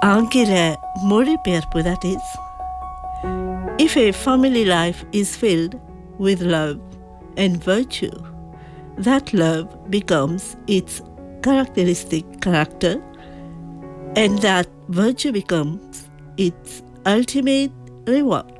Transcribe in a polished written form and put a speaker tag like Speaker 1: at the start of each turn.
Speaker 1: Angire more perpu, that is. If a family life is filled with love and virtue, that love becomes its characteristic character, and that virtue becomes its ultimate reward.